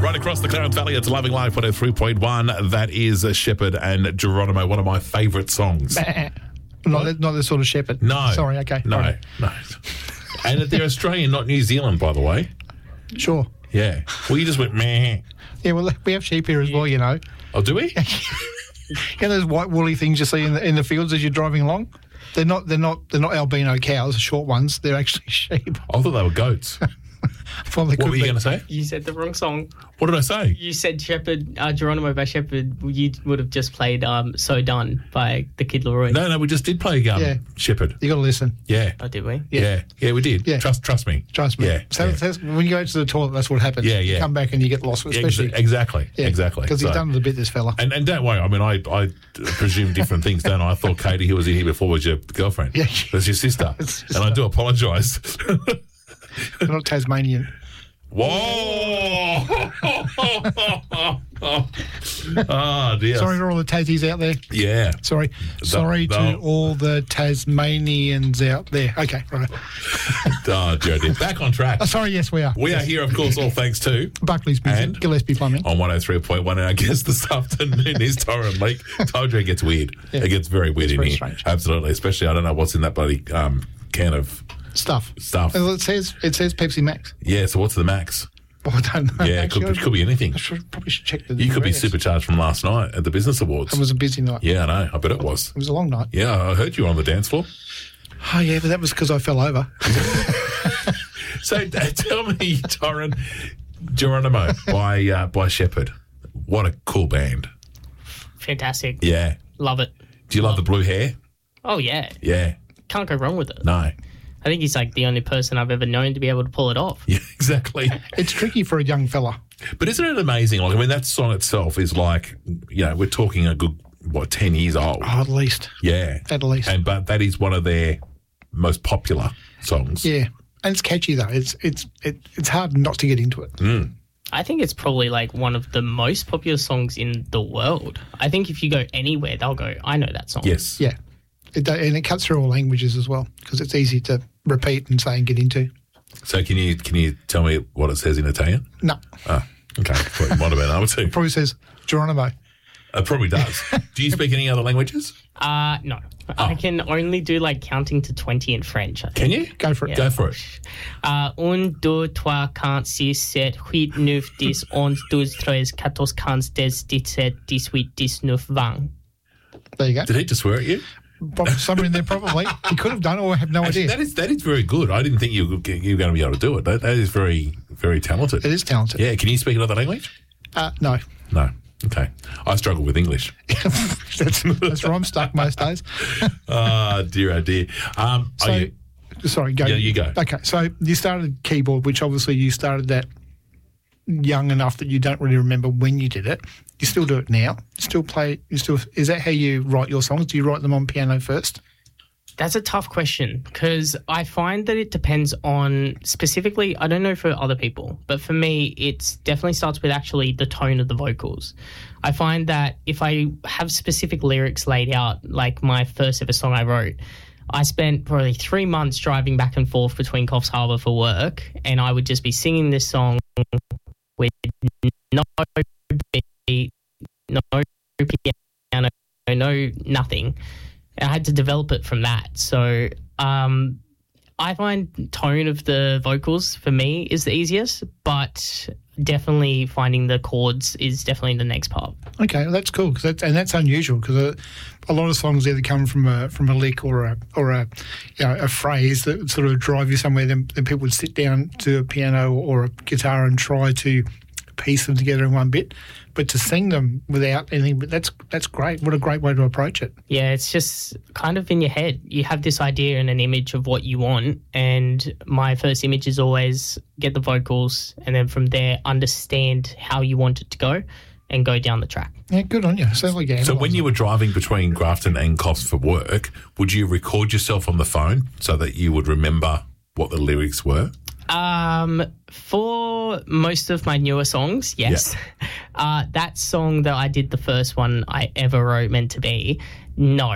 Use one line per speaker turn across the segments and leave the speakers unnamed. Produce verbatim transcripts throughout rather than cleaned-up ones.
Right across the Clarence Valley, it's Loving Life one oh three point one. That is Shepherd and Geronimo, one of my favourite songs.
Not that, not the sort of shepherd.
No.
Sorry, okay.
No,
Right.
no. And they're Australian, not New Zealand, by the way.
Sure.
Yeah. Well, you just went, meh.
Yeah, well, we have sheep here as well, you know.
Oh, do we?
You know those white woolly things you see in the, in the fields as you're driving along? They're not they're not they're not albino cows, short ones. They're actually sheep.
I thought they were goats.
Well, they
What
could
were you
be.
going to say?
You said the wrong song.
What did I say?
You said Shepherd, uh, Geronimo by Shepherd. You would have just played um, So Done by the Kid Laroi.
No, no, we just did play um,
Yeah.
Shepherd.
You got to listen.
Yeah.
Oh, did we?
yeah. Yeah. Yeah, we did.
Yeah.
Trust trust me.
Trust me.
Yeah.
So
yeah.
that's, when you go to the toilet, that's what happens.
Yeah, yeah.
You come back and you get lost,
Ex-
especially.
exactly.
Yeah,
Exactly.
Because he's
So-
done it a bit, this fella.
And, and don't worry, I mean, I, I presume different things, don't I? I thought Katie, who was in here before, was your girlfriend.
Yeah.
That's your sister.
It's just
and I do apologise.
They're not Tasmanian.
Whoa! Oh, dear.
Sorry to all the Tassies out there.
Yeah.
Sorry. Sorry
the-
to all the Tasmanians out there. Okay, right.
Oh, dear, dear. Back on track.
Oh, sorry, yes, we are.
We are here, of course, all thanks to
Buckley's Music,
And?
Gillespie Plumbing.
on one oh three point one, and I guess this afternoon is Torren Lake. Told you it gets weird.
Yeah.
It gets very weird
It's
in
very
here.
strange.
Absolutely. Especially, I don't know what's in that bloody um, can of
Stuff.
stuff.
Well, it says it says Pepsi Max.
Yeah, so what's the max?
Oh, I don't know.
Yeah, it
Actually,
could,
I
it could be anything.
I should, probably should check the
You could be
address.
supercharged from last night at the Business Awards.
It was a busy night.
Yeah, I know. I bet it was.
It was a long night.
Yeah, I heard you were on the dance floor.
Oh, yeah, but that was because I fell over.
So uh, tell me, Torren, Geronimo by uh, by Shepherd. What a cool band.
Fantastic.
Yeah.
Love it.
Do you love the blue hair?
Oh, yeah.
Yeah.
Can't go wrong with it.
No.
I think he's like the only person I've ever known to be able to pull it off.
Yeah, exactly.
It's tricky for a young fella.
But isn't it amazing? Like, I mean, that song itself is like, you know, we're talking a good, what, ten years old.
Oh, at least.
Yeah.
At least.
And but that is one of their most popular songs.
Yeah. And it's catchy, though. It's it's it, it's hard not to get into it.
Mm.
I think it's probably like one of the most popular songs in the world. I think if you go anywhere, they'll go, I know that song.
Yes.
Yeah. It, do- and it cuts through all languages as well because it's easy to repeat and say and get into.
So can you can you tell me what it says in Italian?
No.
Oh, okay. Well, it might have been able to.
Probably says Geronimo.
It probably does. Do you speak any other languages?
Uh, no. I can only do like counting to twenty in French. I think.
Can you?
Go for it.
Yeah.
Go for it.
Uh, un, deux, trois, quatre, six, sept, huit, neuf, dix, onze, douze, treize, quatorze, quinze, dix, dix-sept, dix-huit, dix-neuf, vingt.
There you go.
Did he just swear at you?
Probably somewhere in there, probably. He could have done it or I have no
Actually,
idea.
that is that is very good. I didn't think you were, you were going to be able to do it. That, that is very, very talented.
It is talented.
Yeah. Can you speak another language?
Uh, no.
No. Okay. I struggle with English.
that's, that's where I'm stuck most days.
Ah, dear, oh dear. Um,
So,
are you-
sorry, go.
Yeah, you go.
Okay, so you started keyboard, which obviously you started that young enough that you don't really remember when you did it. You still do it now. You still play. You still. Is that how you write your songs? Do you write them on piano first?
That's a tough question because I find that it depends on specifically, I don't know for other people, but for me, it definitely starts with actually the tone of the vocals. I find that if I have specific lyrics laid out, like my first ever song I wrote, I spent probably three months driving back and forth between Coffs Harbour for work, and I would just be singing this song with no beat, no piano, no nothing. I had to develop it from that. So um, I find tone of the vocals for me is the easiest, but definitely finding the chords is definitely the next part.
Okay, well, that's cool, 'cause that's, and that's unusual because a, a lot of songs either come from a from a lick or a or a you know, a phrase that would sort of drive you somewhere. Then, then people would sit down to a piano or a guitar and try to piece them together in one bit. But to sing them without anything, but that's that's great. What a great way to approach it.
Yeah, it's just kind of in your head. You have this idea and an image of what you want, and my first image is always get the vocals, and then from there understand how you want it to go, and go down the track.
Yeah, good on you. Sounds like you
So when you were driving between Grafton and Coffs for work, would you record yourself on the phone so that you would remember what the lyrics were?
Um, for most of my newer songs, yes. Uh, that song that I did, the first one I ever wrote, Meant to Be, no.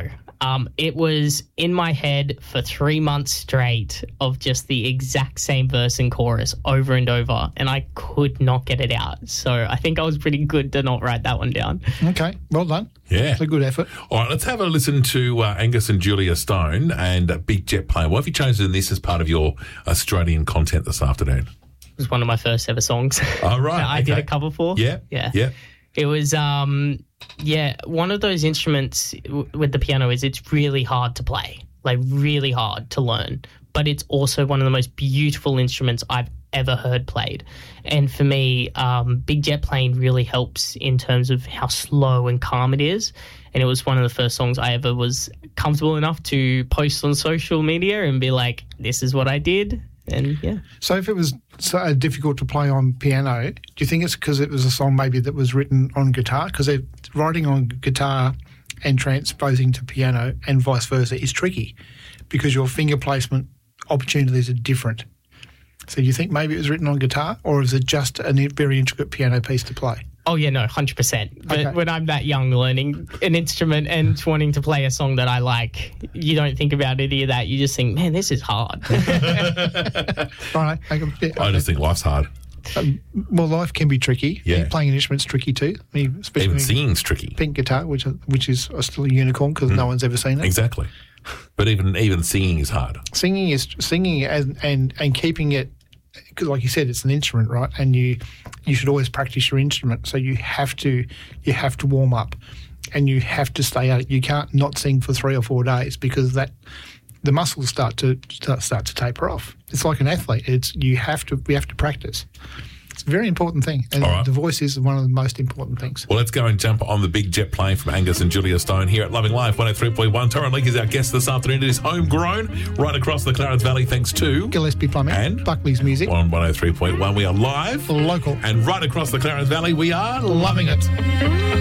Um, it was in my head for three months straight of just the exact same verse and chorus over and over, and I could not get it out. So I think I was pretty good to not write that one down.
Okay, well done.
Yeah.
It's a good effort.
All right, let's have a listen to uh, Angus and Julia Stone and uh, Big Jet Plane. Why have you chosen this as part of your Australian content this afternoon?
It was one of my first ever songs.
Oh, right.
that I
okay.
did a cover for.
Yeah.
Yeah.
Yeah.
It was, um, yeah, one of those instruments w- with the piano is it's really hard to play, like really hard to learn. But it's also one of the most beautiful instruments I've ever heard played. And for me, um, Big Jet Plane really helps in terms of how slow and calm it is. And it was one of the first songs I ever was comfortable enough to post on social media and be like, this is what I did. And yeah.
So if it was so difficult to play on piano, do you think it's because it was a song maybe that was written on guitar? Because writing on guitar and transposing to piano and vice versa is tricky because your finger placement opportunities are different. So do you think maybe it was written on guitar, or is it just a very intricate piano piece to play?
Oh, yeah, no, one hundred percent. But
Okay.
when I'm that young learning an instrument and wanting to play a song that I like, you don't think about any of that. You just think, man, this is hard.
Right. Okay. Yeah,
I just think life's hard.
um, well, life can be tricky.
Yeah.
Playing an instrument's tricky too. I mean, especially
Even
when you-
singing's tricky.
pink guitar, which which is still a unicorn because no one's ever seen it.
Exactly. But even even singing is hard.
Singing is singing and and, and keeping it, because like you said, it's an instrument, right? And you you should always practice your instrument. So you have to you have to warm up, and you have to stay at it. You can't not sing for three or four days because that the muscles start to start, start to taper off. It's like an athlete. It's you have to we have to practice. It's a very important thing, and
All right.
the voice is one of the most important things.
Well, let's go and jump on the Big Jet Plane from Angus and Julia Stone here at Loving Life one oh three point one. Torrin Leake is our guest this afternoon. It is homegrown right across the Clarence Valley thanks to
Gillespie Plumbing
And?
Buckley's Music,
on one oh three point one. We are live
local,
and right across the Clarence Valley we are
loving it.